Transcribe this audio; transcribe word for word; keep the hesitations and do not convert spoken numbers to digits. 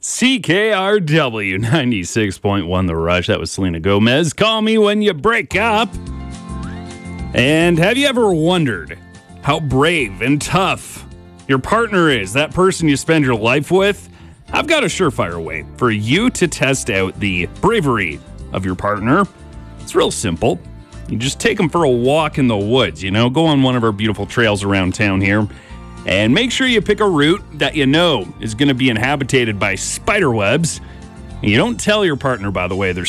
C K R W ninety-six point one The Rush. That was Selena Gomez. Call me when you break up. And have you ever wondered how brave and tough your partner is, that person you spend your life with? I've got a surefire way for you to test out the bravery of your partner. It's real simple. You just take them for a walk in the woods, you know, go on one of our beautiful trails around town here. And make sure you pick a route that you know is going to be inhabited by spider webs. And you don't tell your partner, by the way, there's